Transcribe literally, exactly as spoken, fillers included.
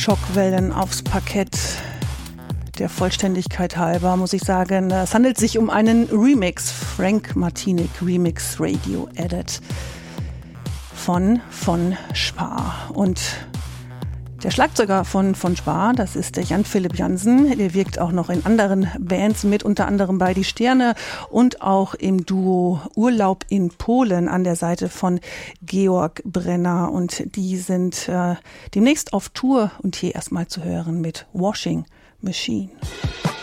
Schockwellen aufs Parkett. Der Vollständigkeit halber muss ich sagen, es handelt sich um einen Remix, Frank Martinic Remix Radio Edit von von Spar. Und der Schlagzeuger von von Spar, das ist der Jan-Philipp Jansen, der wirkt auch noch in anderen Bands mit, unter anderem bei Die Sterne und auch im Duo Urlaub in Polen an der Seite von Georg Brenner. Und die sind äh, demnächst auf Tour und hier erstmal zu hören mit Washing Machine.